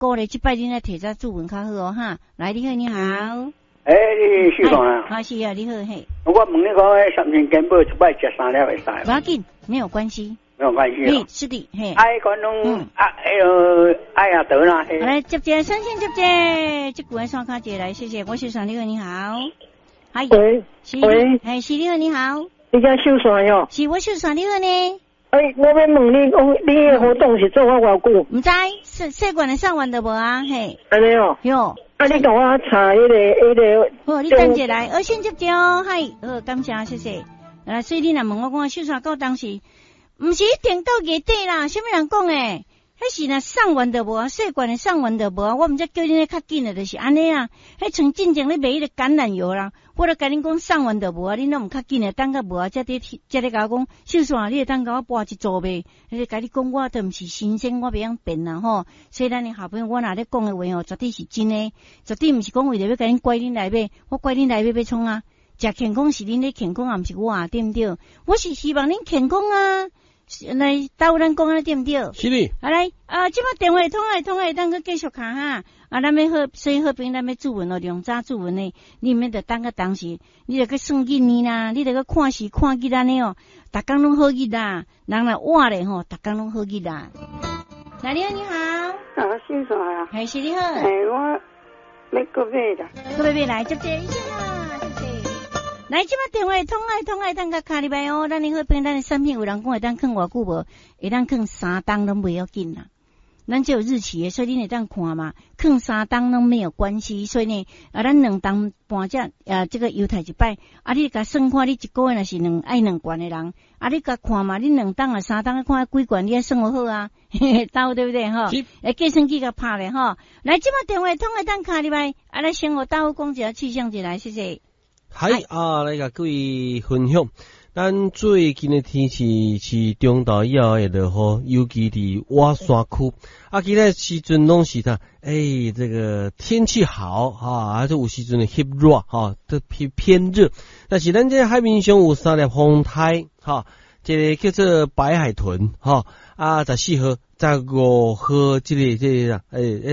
鼓励即摆恁来提早注文较好哦哈。来，你好，你好。 徐总啊。 啊，是啊，你好嘿。 我问你讲，三天根本一摆吃3粒会使？ 不要紧，没有关系。 没有关系。 嘿，是的，嘿。 讲拢哎呀得啦。 好来接接，先接接，这古人双卡姐来，谢谢。我秀爽，你好，你好。嗨。 喂。 哎，是你好，你好。 你叫秀爽哟？ 是我秀爽，你好呢？ 我要问你讲，你的活动是做偌久？ 唔知，细管的上完的无啊？嘿。 安尼哦。 哟。 你甲我查迄个。 好，你等下来，先接接哦，嗨，好，感谢，谢谢。所以你若问我讲，秀爽到当时，唔是一定到月底啦，什么人讲诶？迄是若上完的无啊，细管的上完的无啊，我毋则叫恁咧较紧的，就是安尼啊。迄像进前咧卖迄个橄榄油啦，我著甲恁讲上完的无啊，恁拢毋较紧的，等甲无啊，才咧甲我讲，秀爽，你会当甲我拨一组呗？你甲你讲，我都毋是新鲜，我袂晓变啦吼。所以咱的好朋友，我若咧讲的话哦，绝对是真的，绝对毋是讲为着要甲恁怪恁来买，我怪恁来要创啊。食健康是恁咧健康，也毋是我啊，对毋对？我是希望恁健康啊。来，到咱讲啊，对毋对？ 是的。 来，即摆电话通来，等佮继续卡哈。咱要好，所以好朋友咱要注文哦，量早注文呢。你免得等个当时，你著去算计你啦，你著去看时看日安尼哦，逐工拢好日啦，人若活咧吼，逐工拢好日啦。来，你好，你好。 先生啊。 还是你好。 我要个买啦。 个买来，接一下啦，谢谢。来，即摆电话通来，等甲卡入来哦。咱的好朋友，咱的产品有人讲会当放偌久无？会当放3档拢袂要紧啦。咱只有日期的，所以恁会当看嘛。放3档拢没有关系，所以呢，咱2档半只这个犹太一摆，你甲算看你一个月若是爱2罐的人，你甲看嘛，恁2档3档看几罐，你算好啊，到对不对哈？计算机甲拍咧哈。来，即摆电话通来，等卡入来，来先我到讲一下气象一来，谢谢。 嗨来甲各位分享，咱最近的天气是中到以后会落雨，尤其伫瓦山区。其他时阵拢是这个天气好还是有时阵翕热都偏热。但是咱这海面上有3粒风台这个叫做白海豚14号。15号这个14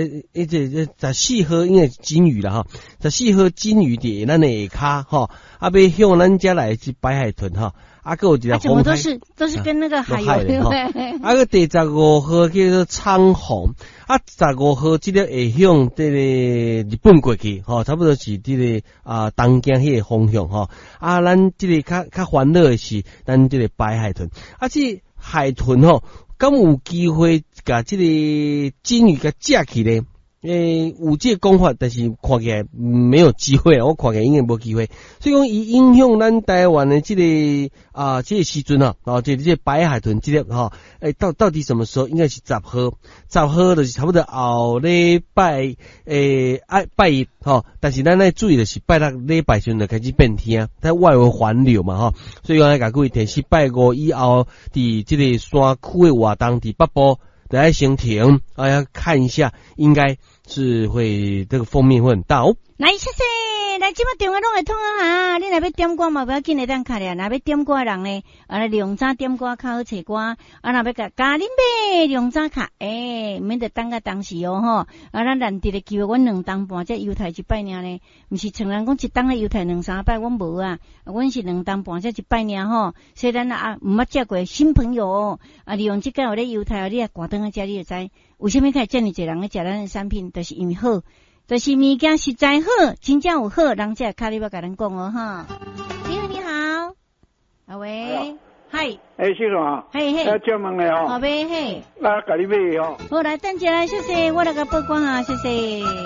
号应该是金鱼啦14号金鱼伫咱的下骹要向咱家来是白海豚还有一个红海， 都是跟那个海有对。个第15号叫做苍虹15号这个会向这个日本过去差不多是这个东京迄个方向咱这个较欢乐的是咱这个白海豚这海豚敢有机会甲这个金鱼甲食起咧？有这个讲法，但是看起来没有机会我看起来应该无机会。所以讲，伊影响咱台湾的这个这个时阵这个白海豚这个到底什么时候？应该是10号，10号就是差不多后礼拜拜一但是咱要注意的是拜6礼拜时就开始变天，在外围环流嘛所以讲甲各位提示拜5以后，伫这个山区的活动伫北部。来先停要看一下，应该是会这个封面会很大来，谢谢。来，即摆电话拢会通你若要点歌嘛，不要紧，会当卡咧。若要点歌的人呢，量早点歌较好找歌。若要甲家恁买量早卡，免得等到当时咱难得的机会，阮2档半只犹太一摆尔呢，毋是像人讲一档的犹太2-3摆，阮无啊，阮是2档半只一摆尔所以咱毋捌食过新朋友利用即个有咧犹太，你赶倒去食，你就知为虾米可以遮尔侪人咧食咱的产品，就是因为好。就是物件实在好，真正有好，人才卡你要甲咱讲你好，你好，喂，嗨， 先生啊， 嘿， 借问咧好呗，嘿， 甲你买好来等一下，谢谢，我来甲报关谢谢。